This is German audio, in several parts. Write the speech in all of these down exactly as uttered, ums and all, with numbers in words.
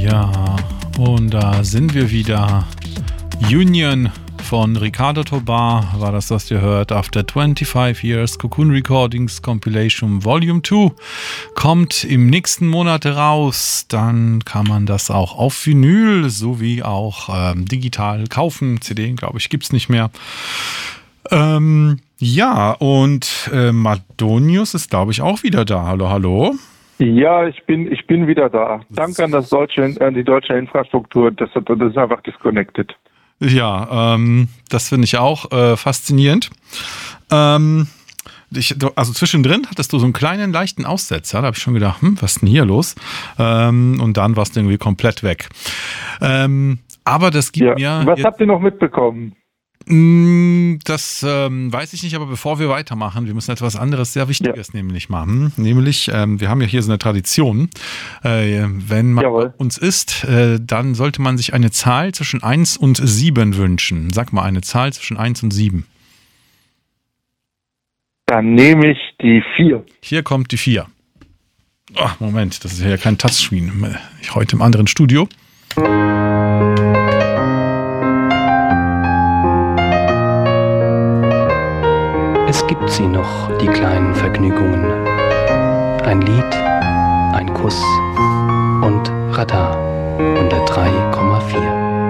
Ja, und da sind wir wieder. Union von Ricardo Tobar war das, was ihr hört. After twenty-five years, Cocoon Recordings Compilation Volume two kommt im nächsten Monat raus. Dann kann man das auch auf Vinyl sowie auch ähm, digital kaufen. C D, glaube ich, gibt es nicht mehr. Ähm, ja, und äh, Madonius ist, glaube ich, auch wieder da. Hallo, hallo. Ja, ich bin, ich bin wieder da. Danke an das deutsche, an die deutsche Infrastruktur. Das, das ist einfach disconnected. Ja, ähm, das finde ich auch äh, faszinierend. Ähm, ich, also zwischendrin hattest du so einen kleinen, leichten Aussetzer. Da habe ich schon gedacht, hm, was ist denn hier los? Ähm, und dann warst du irgendwie komplett weg. Ähm, aber das gibt ja. mir... Was habt ihr noch mitbekommen? Das ähm, weiß ich nicht, aber bevor wir weitermachen, wir müssen etwas anderes sehr Wichtiges ja. nämlich machen. Nämlich, ähm, wir haben ja hier so eine Tradition, äh, wenn man Jawohl. bei uns ist, äh, dann sollte man sich eine Zahl zwischen eins und sieben wünschen. Sag mal eine Zahl zwischen eins und sieben. Dann nehme ich die vier. Hier kommt die vier. Oh, Moment, das ist ja kein Touchscreen. Ich heute im anderen Studio. Es gibt sie noch, die kleinen Vergnügungen. Ein Lied, ein Kuss und Radar hundertdrei Komma vier.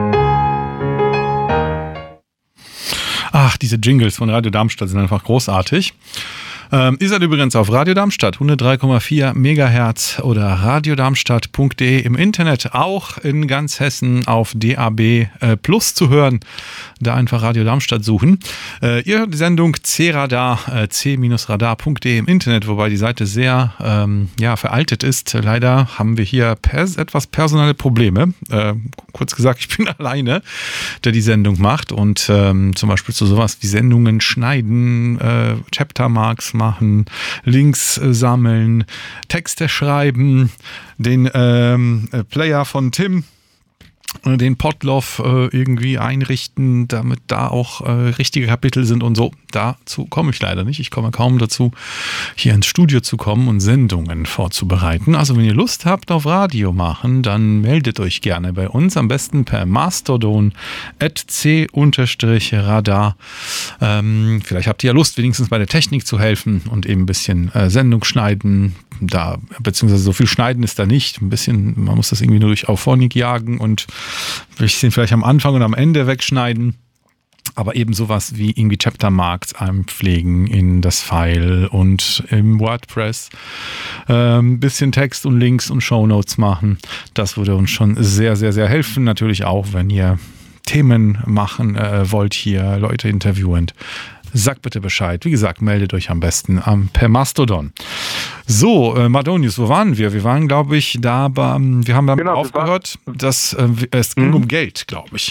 Ach, diese Jingles von Radio Darmstadt sind einfach großartig. Ähm, ihr seid übrigens auf Radio Darmstadt, hundertdrei Komma vier Megahertz oder radiodarmstadt punkt de im Internet, auch in ganz Hessen auf D A B äh, Plus zu hören. Da einfach Radio Darmstadt suchen. Äh, ihr hört die Sendung C-Radar, äh, c-radar punkt de im Internet, wobei die Seite sehr ähm, ja, veraltet ist. Leider haben wir hier pers- etwas personelle Probleme. Äh, kurz gesagt, ich bin alleine, der die Sendung macht und ähm, zum Beispiel zu sowas wie Sendungen schneiden, äh, Chaptermarks machen, Links äh, sammeln, Texte schreiben, den ähm, Player von Tim, äh, den Podlove äh, irgendwie einrichten, damit da auch äh, richtige Kapitel sind und so. Dazu komme ich leider nicht. Ich komme kaum dazu, hier ins Studio zu kommen und Sendungen vorzubereiten. Also wenn ihr Lust habt auf Radio machen, dann meldet euch gerne bei uns. Am besten per Mastodon at c-radar. Ähm, vielleicht habt ihr ja Lust, wenigstens bei der Technik zu helfen und eben ein bisschen äh, Sendung schneiden. Da, beziehungsweise so viel schneiden ist da nicht. Ein bisschen, man muss das irgendwie nur durch Auphonic jagen und ein bisschen vielleicht am Anfang und am Ende wegschneiden. Aber eben sowas wie irgendwie Chaptermarks einpflegen in das File und im WordPress ein ähm, bisschen Text und Links und Shownotes machen. Das würde uns schon sehr, sehr, sehr helfen. Natürlich auch, wenn ihr Themen machen äh, wollt hier, Leute interviewen. Sagt bitte Bescheid. Wie gesagt, meldet euch am besten ähm, per Mastodon. So, äh, Madonius, wo waren wir? Wir waren, glaube ich, da, bei, wir haben damit genau, aufgehört, dass äh, es ging mhm. um Geld, glaube ich.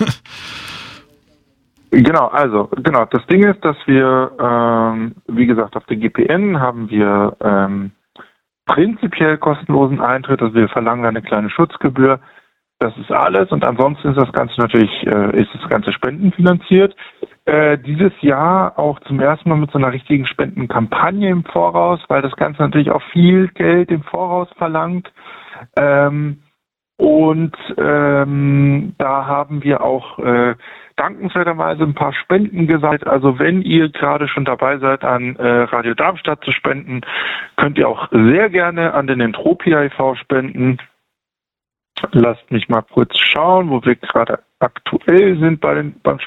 Genau, also, genau, das Ding ist, dass wir, ähm, wie gesagt, auf der G P N haben wir ähm, prinzipiell kostenlosen Eintritt, also wir verlangen eine kleine Schutzgebühr, das ist alles und ansonsten ist das Ganze natürlich, äh, ist das Ganze spendenfinanziert. Äh, dieses Jahr auch zum ersten Mal mit so einer richtigen Spendenkampagne im Voraus, weil das Ganze natürlich auch viel Geld im Voraus verlangt. Ähm, und ähm, da haben wir auch äh, dankenswerterweise ein paar Spenden gesammelt. Also wenn ihr gerade schon dabei seid, an äh, Radio Darmstadt zu spenden, könnt ihr auch sehr gerne an den Entropia e V spenden. Lasst mich mal kurz schauen, wo wir gerade aktuell sind bei den, beim